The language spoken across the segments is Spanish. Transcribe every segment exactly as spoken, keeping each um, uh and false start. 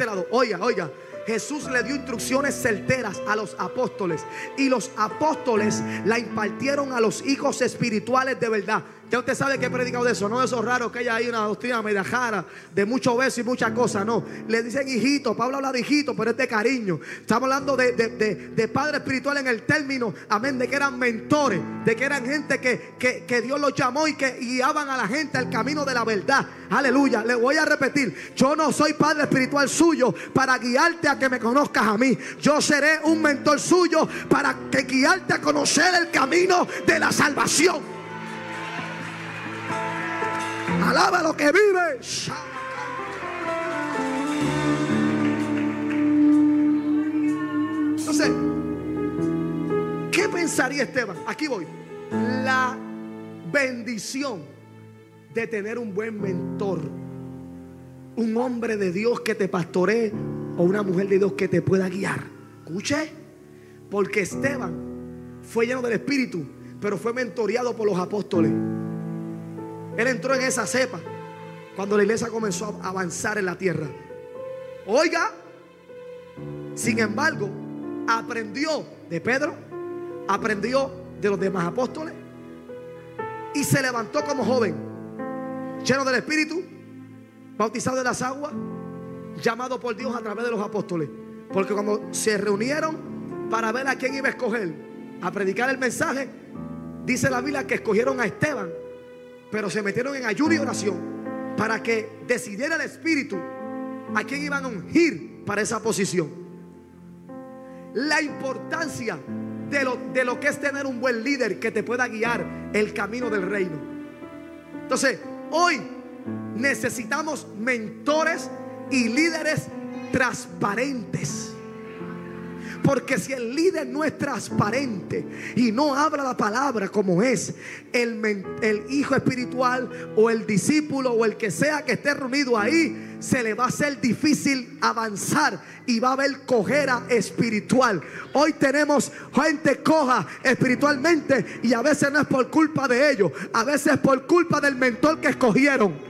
este lado. Oiga, oiga. Jesús le dio instrucciones certeras a los apóstoles, y los apóstoles la impartieron a los hijos espirituales de verdad. Ya usted sabe que he predicado de eso, no de esos raros que hay una doctrina media jara de mucho beso y muchas cosas. No, le dicen hijito. Pablo habla de hijito, pero es de cariño. Estamos hablando de, de, de, de padre espiritual en el término, amén, de que eran mentores, de que eran gente que, que, que Dios los llamó y que guiaban a la gente al camino de la verdad. Aleluya. Le voy a repetir: yo no soy padre espiritual suyo para guiarte a que me conozcas a mí. Yo seré un mentor suyo para que guiarte a conocer el camino de la salvación. Alaba lo que vive. Entonces, ¿qué pensaría Esteban? Aquí voy. La bendición de tener un buen mentor, un hombre de Dios que te pastoree, o una mujer de Dios que te pueda guiar. Escuche, porque Esteban fue lleno del Espíritu, pero fue mentoreado por los apóstoles. Él entró en esa cepa cuando la iglesia comenzó a avanzar en la tierra. Oiga, sin embargo, aprendió de Pedro, aprendió de los demás apóstoles, y se levantó como joven, lleno del Espíritu, bautizado en las aguas, llamado por Dios a través de los apóstoles. Porque cuando se reunieron para ver a quién iba a escoger a predicar el mensaje, dice la Biblia que escogieron a Esteban, pero se metieron en ayuno y oración para que decidiera el Espíritu a quién iban a ungir para esa posición. La importancia de lo, de lo que es tener un buen líder que te pueda guiar el camino del reino. Entonces, hoy necesitamos mentores y líderes transparentes. Porque si el líder no es transparente y no habla la palabra como es, el, el hijo espiritual o el discípulo o el que sea que esté reunido ahí, se le va a hacer difícil avanzar y va a haber cojera espiritual. Hoy tenemos gente coja espiritualmente, y a veces no es por culpa de ellos, a veces es por culpa del mentor que escogieron.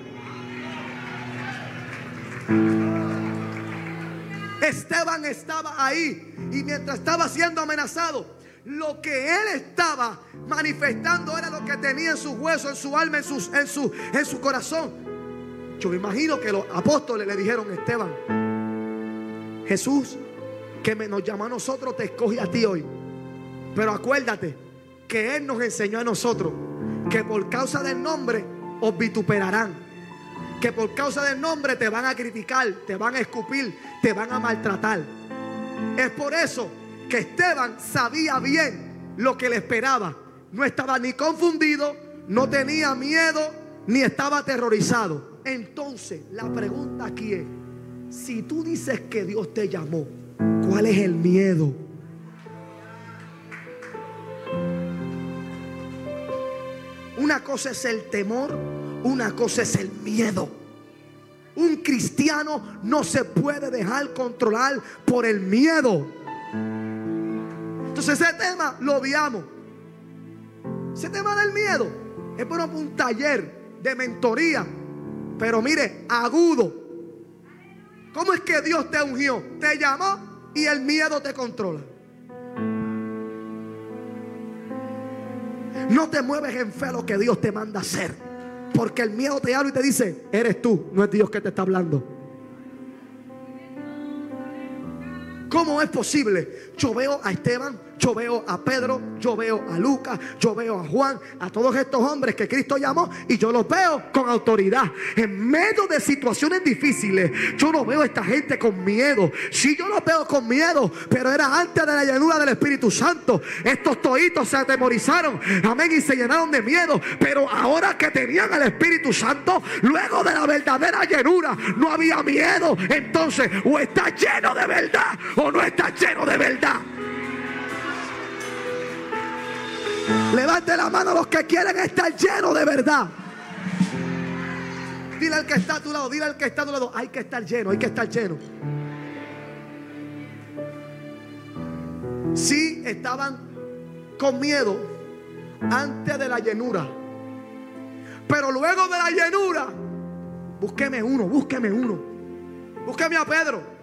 Esteban estaba ahí, y mientras estaba siendo amenazado, lo que él estaba manifestando era lo que tenía en sus huesos, en su alma, en, sus, en, su, en su corazón. Yo me imagino que los apóstoles le dijeron: Esteban, Jesús, que me, nos llamó a nosotros, te escoge a ti hoy. Pero acuérdate que Él nos enseñó a nosotros que por causa del nombre os vituperarán, que por causa del nombre te van a criticar, te van a escupir, te van a maltratar. Es por eso que Esteban sabía bien lo que le esperaba. No estaba ni confundido, no tenía miedo, ni estaba aterrorizado. Entonces, la pregunta aquí es: si tú dices que Dios te llamó, ¿cuál es el miedo? Una cosa es el temor, una cosa es el miedo. Un cristiano no se puede dejar controlar por el miedo. Entonces ese tema lo obviamos. Ese tema del miedo es bueno para un taller de mentoría, pero mire, agudo. ¿Cómo es que Dios te ungió? Te llamó y el miedo te controla. No te mueves en fe a lo que Dios te manda hacer, porque el miedo te habla y te dice: eres tú, no es Dios que te está hablando. ¿Cómo es posible? Yo veo a Esteban, yo veo a Pedro, yo veo a Lucas, yo veo a Juan, a todos estos hombres que Cristo llamó, y yo los veo con autoridad en medio de situaciones difíciles. Yo no veo a esta gente con miedo. Sí, yo los veo con miedo, pero era antes de la llenura del Espíritu Santo. Estos toitos se atemorizaron, amén, y se llenaron de miedo. Pero ahora que tenían al Espíritu Santo, luego de la verdadera llenura, no había miedo. Entonces, o está lleno de verdad o no está lleno de verdad. Levante la mano los que quieren estar llenos de verdad. Dile al que está a tu lado, dile al que está a tu lado: hay que estar lleno, hay que estar lleno. Sí, estaban con miedo antes de la llenura, pero luego de la llenura, búsqueme uno, búsqueme uno. Búsqueme a Pedro.